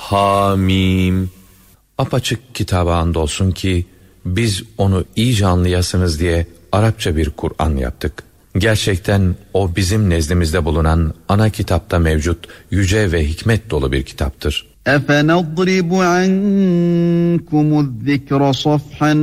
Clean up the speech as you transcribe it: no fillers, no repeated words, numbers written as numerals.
Hamim. Apaçık kitaba andolsun ki biz onu iyice anlayasınız diye Arapça bir Kur'an yaptık. Gerçekten o bizim nezdimizde bulunan ana kitapta mevcut yüce ve hikmet dolu bir kitaptır. اَفَنَضْرِبُ عَنْكُمُ الذِّكْرَ صَفْحًا